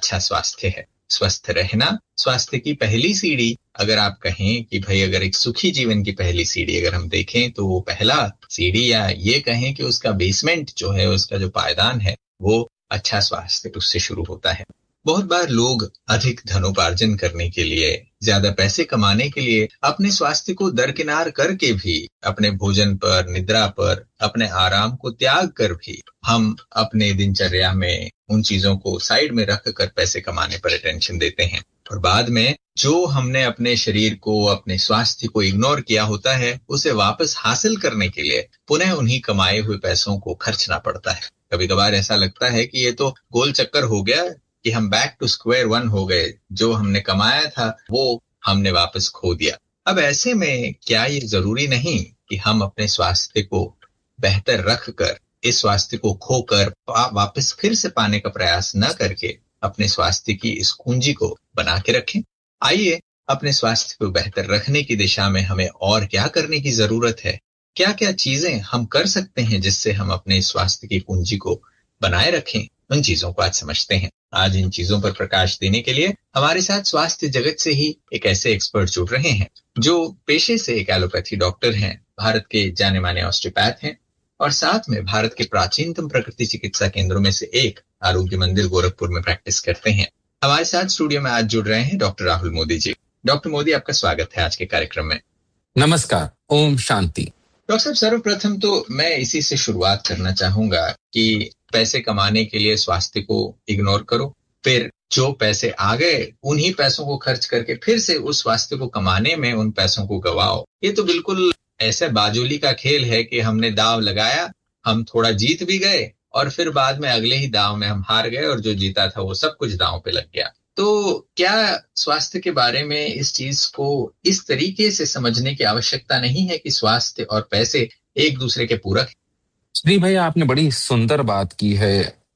अच्छा स्वास्थ्य है। स्वस्थ रहना स्वास्थ्य की पहली सीढ़ी। अगर आप कहें कि भाई अगर एक सुखी जीवन की पहली सीढ़ी अगर हम देखें तो वो पहला सीढ़ी या ये कहें कि उसका बेसमेंट जो है, उसका जो पायदान है, वो अच्छा स्वास्थ्य उससे शुरू होता है। बहुत बार लोग अधिक धनोपार्जन करने के लिए, ज्यादा पैसे कमाने के लिए अपने स्वास्थ्य को दरकिनार करके भी, अपने भोजन पर, निद्रा पर, अपने आराम को त्याग कर भी हम अपने दिनचर्या में उन चीजों को साइड में रख कर पैसे कमाने पर अटेंशन देते हैं। और बाद में जो हमने अपने शरीर को, अपने स्वास्थ्य को इग्नोर किया होता है, उसे वापस हासिल करने के लिए पुनः उन्हीं कमाए हुए पैसों को खर्चना पड़ता है। कभी कभार ऐसा लगता है कि ये तो गोल चक्कर हो गया, कि हम बैक टू स्क्वायर वन हो गए। जो हमने कमाया था वो हमने वापस खो दिया। अब ऐसे में क्या ये जरूरी नहीं कि हम अपने स्वास्थ्य को बेहतर रख कर, इस स्वास्थ्य को खोकर वापस फिर से पाने का प्रयास न करके अपने स्वास्थ्य की इस कुंजी को बना के रखें? आइए, अपने स्वास्थ्य को बेहतर रखने की दिशा में हमें और क्या करने की जरूरत है, क्या क्या चीजें हम कर सकते हैं जिससे हम अपने स्वास्थ्य की कुंजी को बनाए रखें, उन चीजों को आज समझते हैं। आज इन चीजों पर प्रकाश देने के लिए हमारे साथ स्वास्थ्य जगत से ही एक ऐसे एक्सपर्ट जुड़ रहे हैं जो पेशे से एक एलोपैथी डॉक्टर हैं, भारत के जाने माने ऑस्टियोपैथ हैं और साथ में भारत के प्राचीनतम प्रकृति चिकित्सा केंद्रों में से एक आरोग्य मंदिर गोरखपुर में प्रैक्टिस करते हैं। हमारे साथ स्टूडियो में आज जुड़ रहे हैं डॉक्टर राहुल मोदी जी। डॉक्टर मोदी, आपका स्वागत है आज के कार्यक्रम में। नमस्कार, ओम शांति। डॉक्टर साहब, सर्वप्रथम तो मैं इसी से शुरुआत करना चाहूंगा कि पैसे कमाने के लिए स्वास्थ्य को इग्नोर करो, फिर जो पैसे आ गए उन्हीं पैसों को खर्च करके फिर से उस स्वास्थ्य को कमाने में उन पैसों को गवाओ। ये तो बिल्कुल ऐसा बाजुली का खेल है कि हमने दाव लगाया, हम थोड़ा जीत भी गए और फिर बाद में अगले ही दाव में हम हार गए और जो जीता था वो सब कुछ दांव पे लग गया। तो क्या स्वास्थ्य के बारे में इस चीज को इस तरीके से समझने की आवश्यकता नहीं है कि स्वास्थ्य और पैसे एक दूसरे के पूरक हैं? श्री भैया, आपने बड़ी सुंदर बात की है।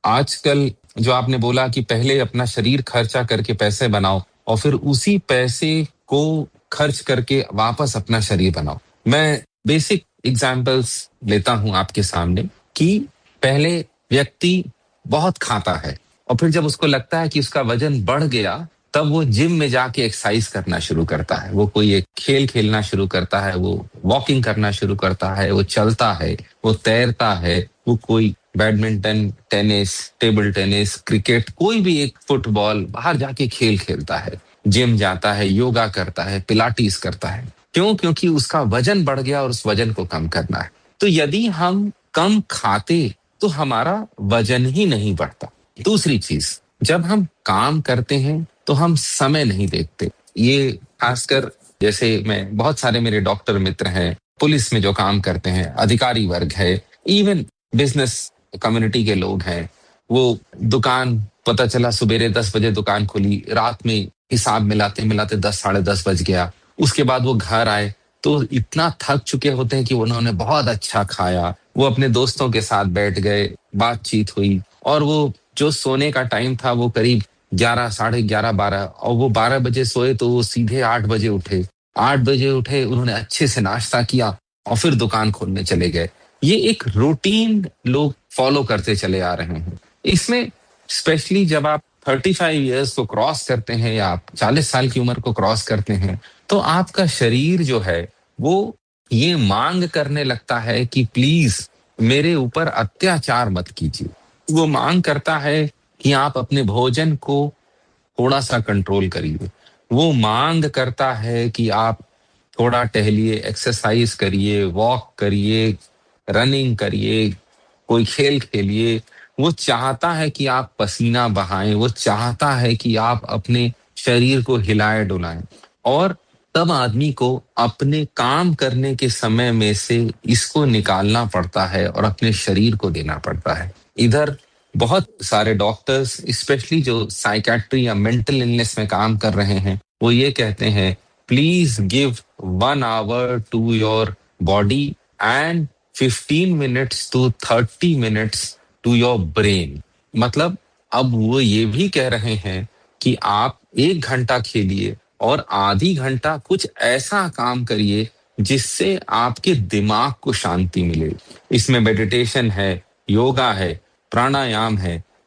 आजकल जो आपने बोला कि पहले अपना शरीर खर्चा करके पैसे बनाओ और फिर उसी पैसे को खर्च करके वापस अपना शरीर बनाओ। मैं बेसिक एग्जांपल्स लेता हूं आपके सामने कि पहले व्यक्ति बहुत खाता है और फिर जब उसको लगता है कि उसका वजन बढ़ गया, तब वो जिम में जाके एक्सरसाइज करना शुरू करता है। वो कोई एक खेल खेलना शुरू करता है, वो वॉकिंग करना शुरू करता है, वो चलता है, वो तैरता है, वो कोई badminton, tennis, table tennis, cricket, कोई भी एक फुटबॉल बाहर जाके खेल खेलता है, जिम जाता है, योगा करता है, पिलाटीज करता है। क्यों? क्योंकि उसका वजन बढ़ गया और उस वजन को कम करना है। तो यदि हम कम खाते तो हमारा वजन ही नहीं बढ़ता। दूसरी चीज, जब हम काम करते हैं तो हम समय नहीं देखते। ये खासकर जैसे मैं, बहुत सारे मेरे डॉक्टर मित्र हैं, पुलिस में जो काम करते हैं, अधिकारी वर्ग है, इवन बिजनेस कम्युनिटी के लोग हैं। वो दुकान, पता चला सुबेरे 10 बजे दुकान खुली, रात में हिसाब मिलाते मिलाते 10 साढ़े 10 बज गया। उसके बाद वो घर आए तो इतना थक चुके होते हैं कि उन्होंने बहुत अच्छा खाया, वो अपने दोस्तों के साथ बैठ गए, बातचीत हुई और वो जो सोने का टाइम था वो करीब 11, साढ़े 11, 12, और वो 12 बजे सोए तो वो सीधे 8 बजे उठे। 8 बजे उठे, उन्होंने अच्छे से नाश्ता किया और फिर दुकान खोलने चले गए। ये एक रूटीन लोग फॉलो करते चले आ रहे हैं। इसमें स्पेशली जब आप 35 इयर्स को क्रॉस करते हैं या आप 40 साल की उम्र को क्रॉस करते हैं तो आपका शरीर जो है वो ये मांग करने लगता है कि प्लीज मेरे ऊपर अत्याचार मत कीजिए। वो मांग करता है कि आप अपने भोजन को थोड़ा सा कंट्रोल करिए। वो मांग करता है कि आप थोड़ा टहलिए, एक्सरसाइज करिए, वॉक करिए, रनिंग करिए, कोई खेल खेलिए। वो चाहता है कि आप पसीना बहाएं, वो चाहता है कि आप अपने शरीर को हिलाए डुलाएं। और तब आदमी को अपने काम करने के समय में से इसको निकालना पड़ता है और अपने शरीर को देना पड़ता है। इधर बहुत सारे डॉक्टर्स, स्पेशली जो साइकेट्री या मेंटल इलनेस में काम कर रहे हैं, वो ये कहते हैं please give 1 hour to your body and 15 minutes to 30 minutes to your brain. मतलब अब वो ये भी कह रहे हैं कि आप 1 घंटा खेलिए और आधी घंटा कुछ ऐसा काम करिए जिससे आपके दिमाग को शांति मिले। इसमें मेडिटेशन है, योगा है, प्राणायाम है,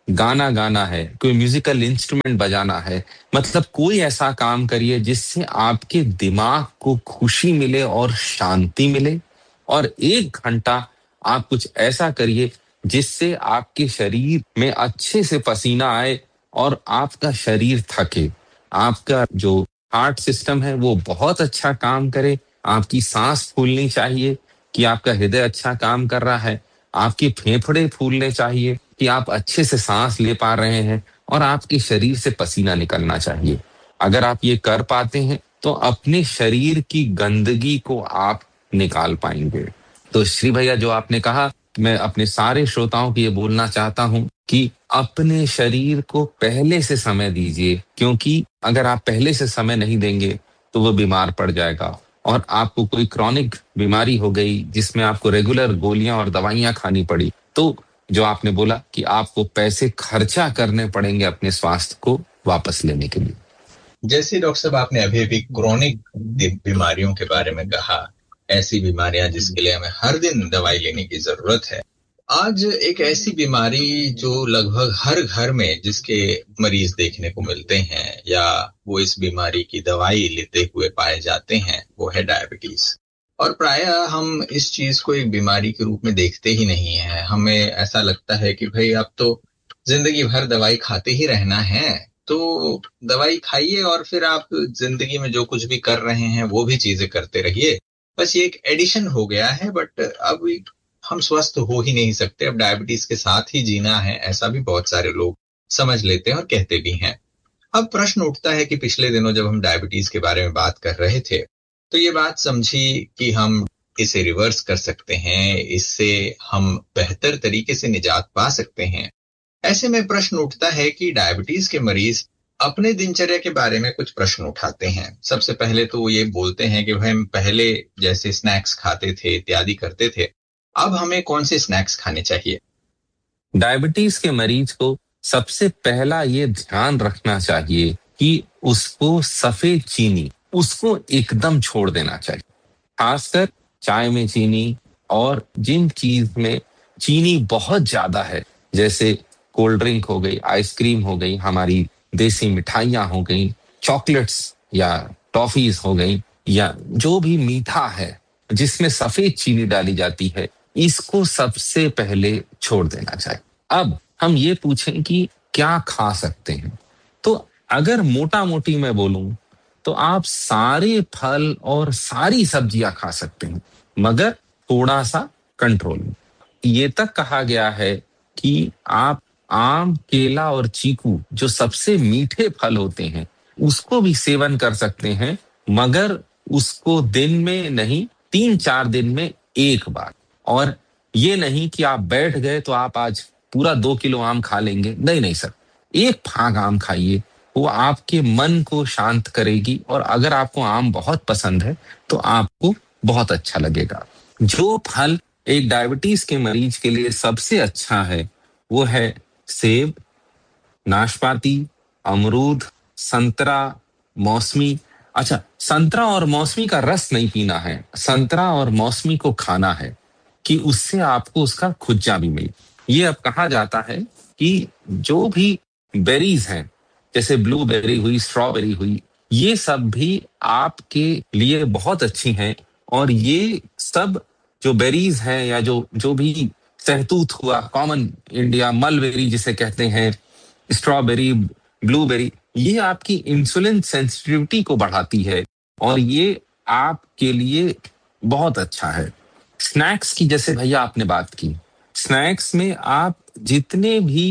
गाना गाना है, कोई म्यूजिकल इंस्ट्रूमेंट बजाना है, मतलब कोई ऐसा काम करिए जिससे आपके दिमाग को खुशी मिले और शांति मिले। और 1 घंटा आप कुछ ऐसा करिए जिससे आपके शरीर में अच्छे से पसीना आए और आपका शरीर थके, आपका जो हार्ट सिस्टम है वो बहुत अच्छा काम करे, आपकी सांस फूलनी चाहिए कि आपका हृदय अच्छा काम कर रहा है, आपके फेफड़े फूलने चाहिए कि आप अच्छे से सांस ले पा रहे हैं, और आपके शरीर से पसीना निकलना चाहिए। अगर आप ये कर पाते हैं तो अपने शरीर की गंदगी को आप निकाल पाएंगे। तो श्री भैया, जो आपने कहा, मैं अपने सारे श्रोताओं को ये बोलना चाहता हूं कि अपने शरीर को पहले से समय दीजिए, क्योंकि अगर आप पहले से समय नहीं देंगे तो वो बीमार पड़ जाएगा, और आपको कोई क्रॉनिक बीमारी हो गई जिसमें आपको रेगुलर गोलियां और दवाइयां खानी पड़ी, तो जो आपने बोला कि आपको पैसे खर्चा करने पड़ेंगे अपने स्वास्थ्य को वापस लेने के लिए। जैसे डॉक्टर साहब आपने अभी अभी क्रॉनिक बीमारियों के बारे में कहा, ऐसी बीमारियां जिसके लिए हमें हर दिन दवाई लेने की जरूरत है। आज एक ऐसी बीमारी जो लगभग हर घर में जिसके मरीज देखने को मिलते हैं या वो इस बीमारी की दवाई लेते हुए पाए जाते हैं, वो है डायबिटीज। और प्रायः हम इस चीज को एक बीमारी के रूप में देखते ही नहीं है। हमें ऐसा लगता है कि भाई अब तो जिंदगी भर दवाई खाते ही रहना है, तो दवाई खाइए और फिर आप जिंदगी में जो कुछ भी कर रहे हैं वो भी चीजें करते रहिए। बस ये एक एडिशन हो गया है, बट अब हम स्वस्थ हो ही नहीं सकते, अब डायबिटीज के साथ ही जीना है, ऐसा भी बहुत सारे लोग समझ लेते हैं और कहते भी हैं। अब प्रश्न उठता है कि पिछले दिनों जब हम डायबिटीज के बारे में बात कर रहे थे तो ये बात समझी कि हम इसे रिवर्स कर सकते हैं, इससे हम बेहतर तरीके से निजात पा सकते हैं। ऐसे में प्रश्न उठता है कि डायबिटीज के मरीज अपने दिनचर्या के बारे में कुछ प्रश्न उठाते हैं। सबसे पहले तो वो ये बोलते हैं कि भाई हम पहले जैसे स्नैक्स खाते थे, इत्यादि करते थे, अब हमें कौन से स्नैक्स खाने चाहिए? डायबिटीज के मरीज को सबसे पहला ये ध्यान रखना चाहिए कि उसको सफेद चीनी उसको एकदम छोड़ देना चाहिए, खासकर चाय में चीनी, और जिन चीज में चीनी बहुत ज्यादा है, जैसे कोल्ड ड्रिंक हो गई, आइसक्रीम हो गई, हमारी देसी मिठाइयां हो गई, चॉकलेट्स या टॉफीज हो गई, या जो भी मीठा है जिसमें सफेद चीनी डाली जाती है, इसको सबसे पहले छोड़ देना चाहिए। अब हम ये पूछें कि क्या खा सकते हैं, तो अगर मोटा मोटी मैं बोलूं तो आप सारे फल और सारी सब्जियां खा सकते हैं, मगर थोड़ा सा कंट्रोल में। ये तक कहा गया है कि आप आम, केला और चीकू, जो सबसे मीठे फल होते हैं, उसको भी सेवन कर सकते हैं, मगर उसको दिन में नहीं, 3-4 दिन में एक बार। और ये नहीं कि आप बैठ गए तो आप आज पूरा 2 किलो आम खा लेंगे, नहीं नहीं सर, एक फाग आम खाइए, वो आपके मन को शांत करेगी, और अगर आपको आम बहुत पसंद है तो आपको बहुत अच्छा लगेगा। जो फल एक डायबिटीज के मरीज के लिए सबसे अच्छा है वो है सेब, नाशपाती, अमरूद, संतरा, मौसमी। अच्छा, संतरा और मौसमी का रस नहीं पीना है, संतरा और मौसमी को खाना है कि उससे आपको उसका खुज्जा भी मिले। ये अब कहा जाता है कि जो भी बेरीज हैं, जैसे ब्लूबेरी हुई, स्ट्रॉबेरी हुई, ये सब भी आपके लिए बहुत अच्छी हैं, और ये सब जो बेरीज हैं या जो जो भी सहतूत हुआ, कॉमन इंडिया मलबेरी जिसे कहते हैं, स्ट्रॉबेरी, ब्लूबेरी, ये आपकी इंसुलिन सेंसिटिविटी को बढ़ाती है, और ये आपके लिए बहुत अच्छा है। स्नैक्स की जैसे भैया आपने बात की, स्नैक्स में आप जितने भी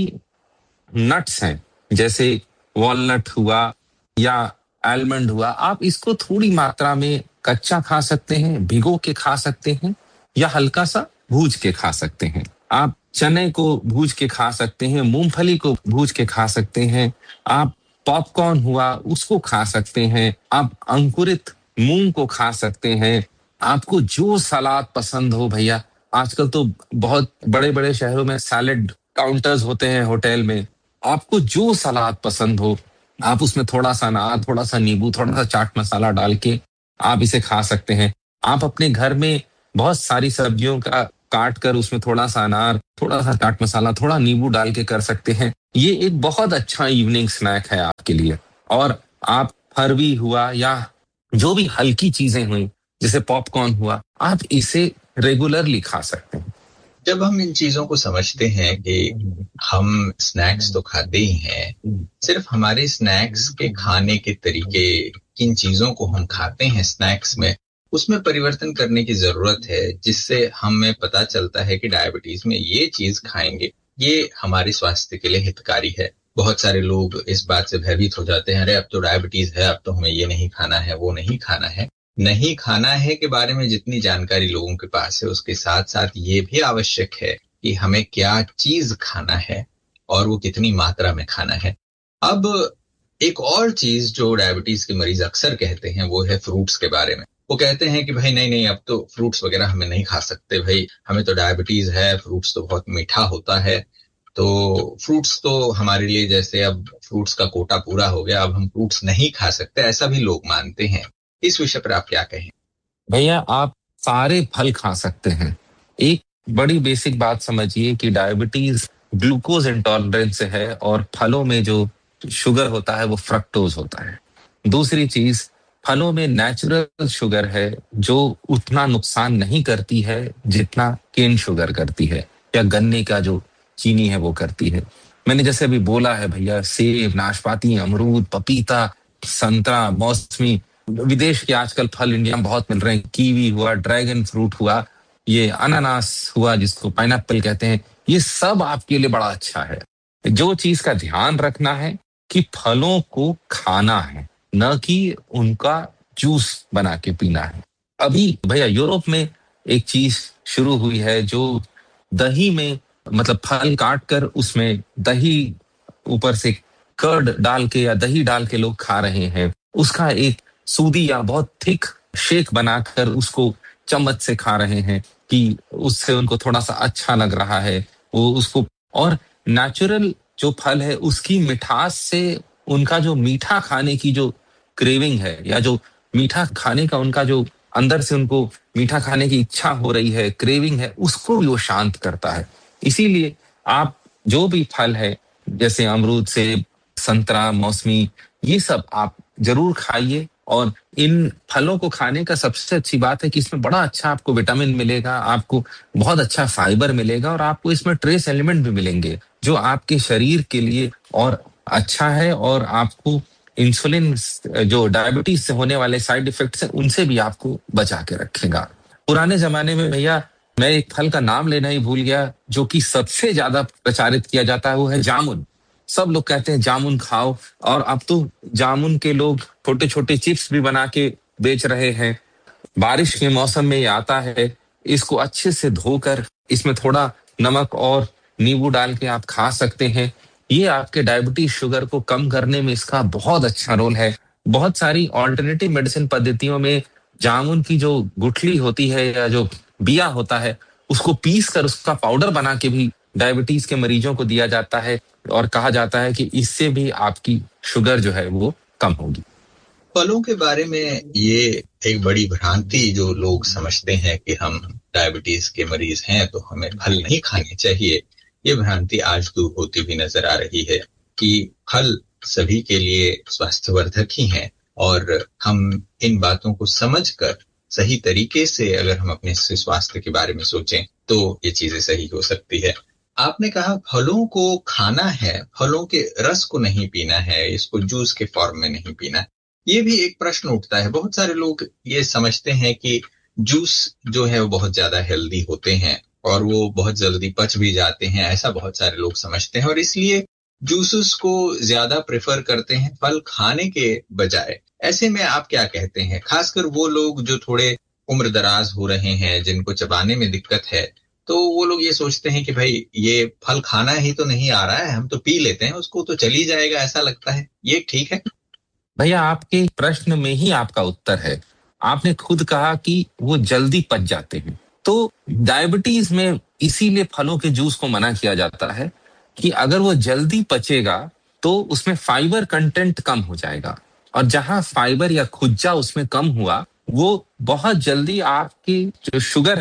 नट्स हैं, जैसे वॉलनट हुआ या आलमंड हुआ, आप इसको थोड़ी मात्रा में कच्चा खा सकते हैं, भिगो के खा सकते हैं, या हल्का सा भूज के खा सकते हैं। आप चने को भूज के खा सकते हैं, मूंगफली को भूज के खा सकते हैं, आप पॉपकॉर्न हुआ उसको खा सकते हैं, आप अंकुरित मूंग को खा सकते हैं, आपको जो सलाद पसंद हो भैया। आजकल तो बहुत बड़े बड़े शहरों में सैलेड काउंटर्स होते हैं होटल में, आपको जो सलाद पसंद हो आप उसमें थोड़ा सा अनार, थोड़ा सा नींबू, थोड़ा सा चाट मसाला डाल के आप इसे खा सकते हैं। आप अपने घर में बहुत सारी सब्जियों का काट कर उसमें थोड़ा सा अनार, थोड़ा सा चाट मसाला, थोड़ा नींबू डाल के कर सकते हैं। ये एक बहुत अच्छा इवनिंग स्नैक है आपके लिए। और आप फरवी हुआ या जो भी हल्की चीजें हुई, जैसे पॉपकॉर्न हुआ, आप इसे रेगुलरली खा सकते हैं। जब हम इन चीजों को समझते हैं कि हम स्नैक्स तो खाते ही हैं, सिर्फ हमारे स्नैक्स के खाने के तरीके, किन चीजों को हम खाते हैं स्नैक्स में, उसमें परिवर्तन करने की जरूरत है, जिससे हमें पता चलता है कि डायबिटीज में ये चीज खाएंगे, ये हमारे स्वास्थ्य के लिए हितकारी है। बहुत सारे लोग इस बात से भयभीत हो जाते हैं, अरे अब तो डायबिटीज है, अब तो हमें ये नहीं खाना है, वो नहीं खाना है। नहीं खाना है के बारे में जितनी जानकारी लोगों के पास है, उसके साथ साथ ये भी आवश्यक है कि हमें क्या चीज खाना है और वो कितनी मात्रा में खाना है। अब एक और चीज जो डायबिटीज के मरीज अक्सर कहते हैं वो है फ्रूट्स के बारे में। वो कहते हैं कि भाई नहीं नहीं, अब तो फ्रूट्स वगैरह हमें नहीं खा सकते, भाई हमें तो डायबिटीज है, फ्रूट्स तो बहुत मीठा होता है, तो फ्रूट्स तो हमारे लिए जैसे अब फ्रूट्स का कोटा पूरा हो गया, अब हम फ्रूट्स नहीं खा सकते, ऐसा भी लोग मानते हैं। इस विषय पर आप क्या कहें? भैया आप सारे फल खा सकते हैं। एक बड़ी बेसिक बात समझिए कि डायबिटीज ग्लूकोज इंटॉलरेंस से है, और फलों में जो शुगर होता है वो फ्रक्टोज होता है। दूसरी चीज, फलों में नेचुरल शुगर है जो उतना नुकसान नहीं करती है जितना केन शुगर करती है, या गन्ने का जो चीनी है वो करती है। मैंने जैसे अभी बोला है भैया, सेब, नाशपाती, अमरूद, पपीता, संतरा, मौसमी, विदेश के आजकल फल इंडिया में बहुत मिल रहे हैं, कीवी हुआ, ड्रैगन फ्रूट हुआ, ये अनानास हुआ जिसको पाइनएप्पल कहते हैं, ये सब आपके लिए बड़ा अच्छा है। जो चीज का ध्यान रखना है कि फलों को खाना है, न कि उनका जूस बना के पीना है। अभी भैया यूरोप में एक चीज शुरू हुई है जो दही में, मतलब फल काट कर उसमें दही ऊपर से कर्ड डाल के या दही डाल के लोग खा रहे हैं। उसका एक सूदी या बहुत थिक शेक बनाकर उसको चम्मच से खा रहे हैं कि उससे उनको थोड़ा सा अच्छा लग रहा है वो उसको। और नेचुरल जो फल है उसकी मिठास से उनका जो मीठा खाने की जो क्रेविंग है, या जो मीठा खाने का उनका जो अंदर से उनको मीठा खाने की इच्छा हो रही है, क्रेविंग है, उसको भी वो शांत करता है। इसीलिए आप जो भी फल है, जैसे अमरूद, सेब, संतरा, मौसमी, ये सब आप जरूर खाइए। और इन फलों को खाने का सबसे अच्छी बात है कि इसमें बड़ा अच्छा आपको विटामिन मिलेगा, आपको बहुत अच्छा फाइबर मिलेगा, और आपको इसमें ट्रेस एलिमेंट भी मिलेंगे जो आपके शरीर के लिए और अच्छा है, और आपको इंसुलिन, जो डायबिटीज से होने वाले साइड इफेक्ट्स हैं, उनसे भी आपको बचा के रखेगा। पुराने जमाने में भैया, मैं एक फल का नाम लेना ही भूल गया जो कि सबसे ज्यादा प्रचारित किया जाता है, वो है जामुन। सब लोग कहते हैं जामुन खाओ, और अब तो जामुन के लोग छोटे छोटे चिप्स भी बना के बेच रहे हैं। बारिश के मौसम में ये आता है, इसको अच्छे से धोकर इसमें थोड़ा नमक और नींबू डाल के आप खा सकते हैं। ये आपके डायबिटीज शुगर को कम करने में इसका बहुत अच्छा रोल है। बहुत सारी ऑल्टरनेटिव मेडिसिन पद्धतियों में जामुन की जो गुठली होती है या जो बिया होता है, उसको पीस कर उसका पाउडर बना के भी डायबिटीज के मरीजों को दिया जाता है, और कहा जाता है कि इससे भी आपकी शुगर जो है वो कम होगी। फलों के बारे में ये एक बड़ी भ्रांति जो लोग समझते हैं कि हम डायबिटीज के मरीज हैं तो हमें फल नहीं खाने चाहिए, ये भ्रांति आज दूर होती हुई नजर आ रही है कि फल सभी के लिए स्वास्थ्यवर्धक ही हैं। और हम इन बातों को समझकर सही तरीके से अगर हम अपने स्वास्थ्य के बारे में सोचें तो ये चीजें सही हो सकती है। आपने कहा फलों को खाना है, फलों के रस को नहीं पीना है, इसको जूस के फॉर्म में नहीं पीना। ये भी एक प्रश्न उठता है। बहुत सारे लोग ये समझते हैं कि जूस जो है वो बहुत ज्यादा हेल्दी होते हैं और वो बहुत जल्दी पच भी जाते हैं, ऐसा बहुत सारे लोग समझते हैं और इसलिए जूसेस को ज्यादा प्रेफर करते हैं फल खाने के बजाय। ऐसे में आप क्या कहते हैं, खासकर वो लोग जो थोड़े उम्र दराज हो रहे हैं, जिनको चबाने में दिक्कत है, तो वो लोग ये सोचते हैं कि भाई ये फल खाना ही तो नहीं आ रहा है, हम तो पी लेते हैं उसको तो चली जाएगा, ऐसा लगता है। ये ठीक है? भैया आपके प्रश्न में ही आपका उत्तर है। आपने खुद कहा कि वो जल्दी पच जाते हैं। तो डायबिटीज में इसीलिए फलों के जूस को मना किया जाता है कि अगर वो जल्दी पचेगा तो उसमें फाइबर कंटेंट कम हो जाएगा, और जहां फाइबर या खुज्जा उसमें कम हुआ, वो बहुत जल्दी आपकी जो शुगर है,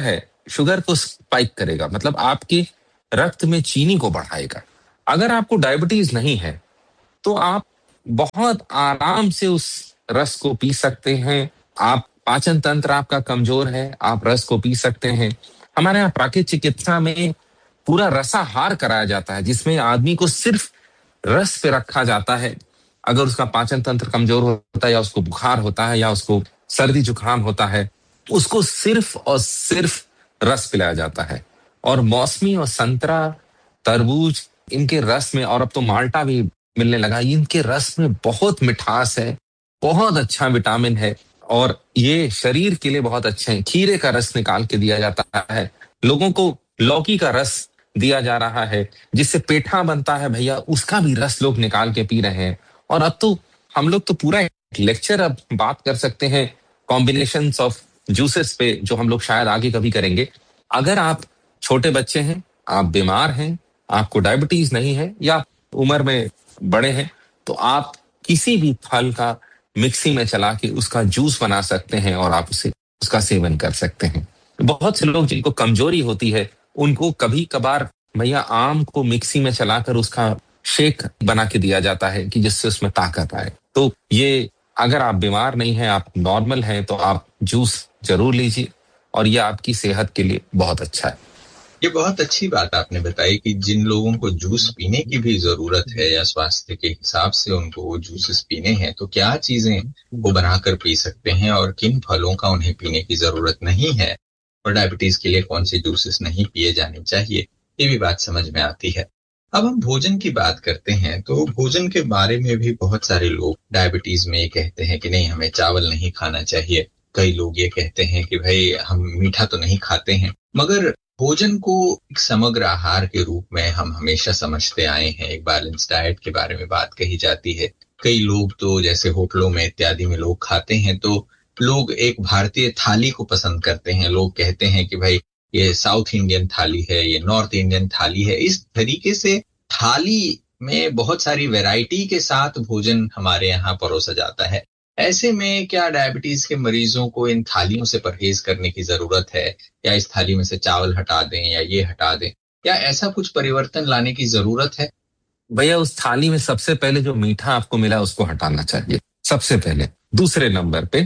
शुगर को स्पाइक करेगा, मतलब आपके रक्त में चीनी को बढ़ाएगा। अगर आपको डायबिटीज नहीं है तो आप बहुत आराम से उस रस को पी सकते हैं। आप पाचन तंत्र आपका कमजोर है, आप रस को पी सकते हैं। हमारे यहाँ प्राकृतिक चिकित्सा में पूरा रसाहार कराया जाता है, जिसमें आदमी को सिर्फ रस पे रखा जाता है। अगर उसका पाचन तंत्र कमजोर होता है, या उसको बुखार होता है, या उसको सर्दी जुकाम होता है, उसको सिर्फ और सिर्फ रस पिलाया जाता है। और मौसमी और संतरा, तरबूज, इनके रस में, और अब तो माल्टा भी मिलने लगा, इनके रस में बहुत मिठास है, बहुत अच्छा विटामिन है, और ये शरीर के लिए बहुत अच्छे हैं। खीरे का रस निकाल के दिया जाता है लोगों को, लौकी का रस दिया जा रहा है, जिससे पेठा बनता है भैया, उसका भी रस लोग निकाल के पी रहे हैं। और अब तो हम लोग तो पूरा लेक्चर अब बात कर सकते हैं कॉम्बिनेशंस ऑफ जूसेस पे, जो हम लोग शायद आगे कभी करेंगे। अगर आप छोटे बच्चे हैं, आप बीमार हैं, आपको डायबिटीज नहीं है, या उम्र में बड़े हैं, तो आप किसी भी फल का मिक्सी में चला के उसका जूस बना सकते हैं और आप उसे उसका सेवन कर सकते हैं। बहुत से लोग जिनको कमजोरी होती है, उनको कभी कभार भैया आम को मिक्सी में चलाकर उसका शेक बना के दिया जाता है कि जिससे उसमें ताकत आए। तो ये, अगर आप बीमार नहीं हैं, आप नॉर्मल हैं, तो आप जूस जरूर लीजिए, और ये आपकी सेहत के लिए बहुत अच्छा है। ये बहुत अच्छी बात आपने बताई कि जिन लोगों को जूस पीने की भी जरूरत है, या स्वास्थ्य के हिसाब से उनको वो जूसेस पीने हैं, तो क्या चीजें वो बनाकर पी सकते हैं, और किन फलों का उन्हें पीने की जरूरत नहीं है, और डायबिटीज के लिए कौन से जूसेस नहीं पिए जाने चाहिए, ये भी बात समझ में आती है। अब हम भोजन की बात करते हैं, तो भोजन के बारे में भी बहुत सारे लोग डायबिटीज में ये कहते हैं कि नहीं, हमें चावल नहीं खाना चाहिए। कई लोग ये कहते हैं कि भाई हम मीठा तो नहीं खाते हैं, मगर भोजन को एक समग्र आहार के रूप में हम हमेशा समझते आए हैं। एक बैलेंस डाइट के बारे में बात कही जाती है। कई लोग तो जैसे होटलों में इत्यादि में लोग खाते हैं, तो लोग एक भारतीय थाली को पसंद करते हैं। लोग कहते हैं कि भाई ये साउथ इंडियन थाली है, ये नॉर्थ इंडियन थाली है। इस तरीके से थाली में बहुत सारी वैरायटी के साथ भोजन हमारे यहाँ परोसा जाता है। ऐसे में क्या डायबिटीज के मरीजों को इन थालियों से परहेज करने की जरूरत है, या इस थाली में से चावल हटा दें या ये हटा दें, या ऐसा कुछ परिवर्तन लाने की जरूरत है? भैया उस थाली में सबसे पहले जो मीठा आपको मिला उसको हटाना चाहिए सबसे पहले। दूसरे नंबर पे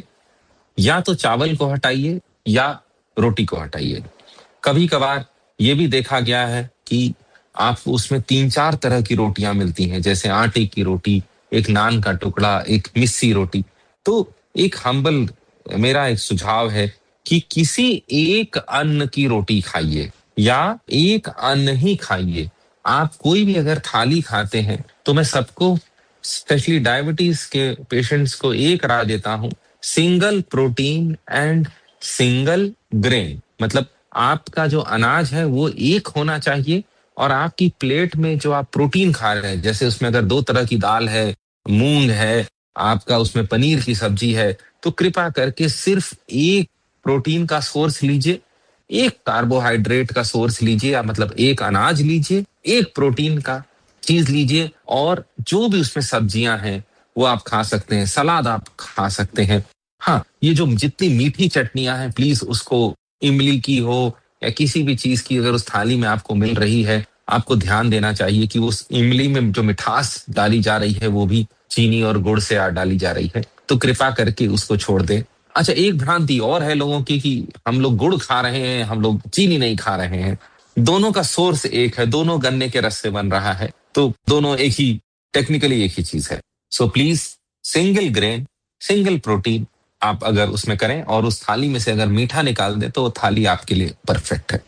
या तो चावल को हटाइए या रोटी को हटाइए। कभी कभार ये भी देखा गया है कि आप उसमें 3-4 तरह की रोटियां मिलती हैं, जैसे आटे की रोटी, एक नान का टुकड़ा, एक मिस्सी रोटी। तो एक हम्बल मेरा एक सुझाव है कि किसी एक अन्न की रोटी खाइए, या एक अन्न ही खाइए। आप कोई भी अगर थाली खाते हैं, तो मैं सबको, स्पेशली डायबिटीज के पेशेंट्स को एक राय देता हूं, single protein and single grain. मतलब आपका जो अनाज है वो एक होना चाहिए, और आपकी प्लेट में जो आप प्रोटीन खा रहे हैं, जैसे उसमें अगर 2 तरह की दाल है, मूंग है, आपका उसमें पनीर की सब्जी है, तो कृपा करके सिर्फ एक प्रोटीन का सोर्स लीजिए, एक कार्बोहाइड्रेट का सोर्स लीजिए, या मतलब एक अनाज लीजिए, एक प्रोटीन का चीज लीजिए, और जो भी उसमें सब्जियां हैं वो आप खा सकते हैं, सलाद आप खा सकते हैं। हाँ, ये जो जितनी मीठी चटनियां हैं, प्लीज उसको, इमली की हो या किसी भी चीज की अगर उस थाली में आपको मिल रही है, आपको ध्यान देना चाहिए कि उस इमली में जो मिठास डाली जा रही है वो भी चीनी और गुड़ से डाली जा रही है, तो कृपा करके उसको छोड़ दें। अच्छा, एक भ्रांति और है लोगों की कि हम लोग गुड़ खा रहे हैं, हम लोग चीनी नहीं खा रहे हैं। दोनों का सोर्स एक है, दोनों गन्ने के रस से बन रहा है, तो दोनों एक ही, टेक्निकली एक ही चीज है। So please, single grain, single protein आप अगर उसमें करें, और उस थाली में से अगर मीठा निकाल दें, तो वो थाली आपके लिए परफेक्ट है।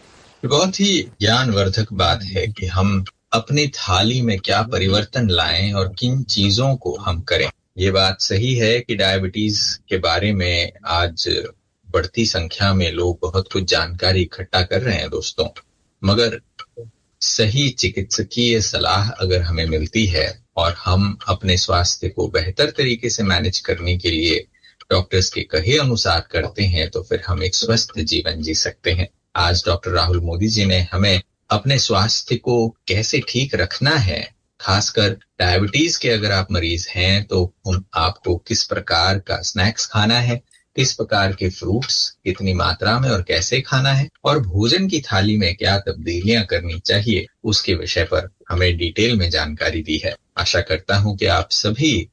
बहुत ही ज्ञानवर्धक बात है कि हम अपनी थाली में क्या परिवर्तन लाएं और किन चीजों को हम करें। ये बात सही है कि डायबिटीज के बारे में आज बढ़ती संख्या में लोग बहुत कुछ जानकारी इकट्ठा कर रहे हैं दोस्तों, मगर सही चिकित्सकीय सलाह अगर हमें मिलती है और हम अपने स्वास्थ्य को बेहतर तरीके से मैनेज करने के लिए डॉक्टर्स के कहे अनुसार करते हैं, तो फिर हम एक स्वस्थ जीवन जी सकते हैं। आज डॉक्टर राहुल मोदी जी ने हमें अपने स्वास्थ्य को कैसे ठीक रखना है, खासकर डायबिटीज के अगर आप मरीज हैं तो आपको किस प्रकार का स्नैक्स खाना है, किस प्रकार के फ्रूट्स कितनी मात्रा में और कैसे खाना है, और भोजन की थाली में क्या तब्दीलियां करनी चाहिए, उसके विषय पर हमें डिटेल में जानकारी दी है। आशा करता हूं कि आप सभी